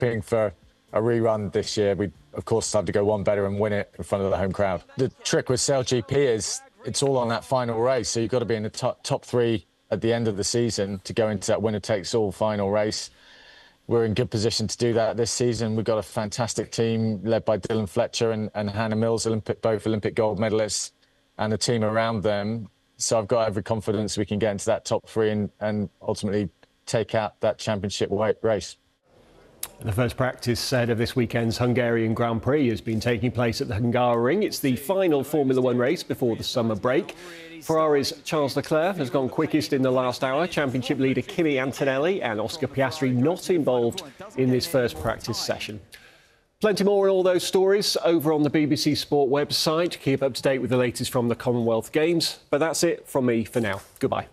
hoping for a rerun this year. We, of course, have to go one better and win it in front of the home crowd. The trick with SailGP is it's all on that final race, so you've got to be in the top three at the end of the season to go into that winner-takes-all final race. We're in good position to do that this season. We've got a fantastic team led by Dylan Fletcher and Hannah Mills, both Olympic gold medalists, and the team around them. So I've got every confidence we can get into that top three and ultimately take out that championship race. The first practice set of this weekend's Hungarian Grand Prix has been taking place at the Hungaroring. It's the final Formula One race before the summer break. Ferrari's Charles Leclerc has gone quickest in the last hour. Championship leader Kimi Antonelli and Oscar Piastri not involved in this first practice session. Plenty more on all those stories over on the BBC Sport website. Keep up to date with the latest from the Commonwealth Games. But that's it from me for now. Goodbye.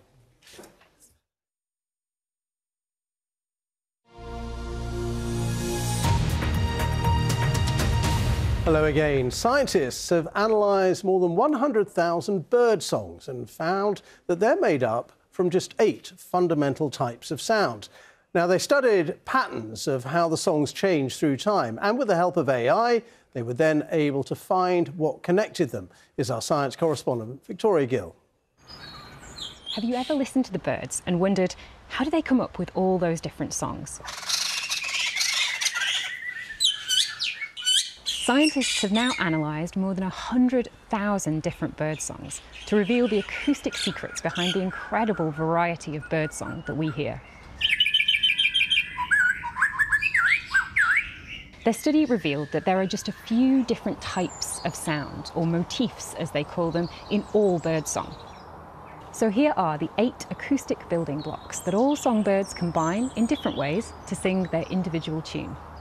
Hello again. Scientists have analysed more than 100,000 bird songs and found that they're made up from just 8 fundamental types of sound. Now, they studied patterns of how the songs change through time, and with the help of AI, they were then able to find what connected them. Is our science correspondent, Victoria Gill. Have you ever listened to the birds and wondered, how do they come up with all those different songs? Scientists have now analysed more than 100,000 different bird songs to reveal the acoustic secrets behind the incredible variety of birdsong that we hear. Their study revealed that there are just a few different types of sound, or motifs as they call them, in all birdsong. So here are the 8 acoustic building blocks that all songbirds combine in different ways to sing their individual tune.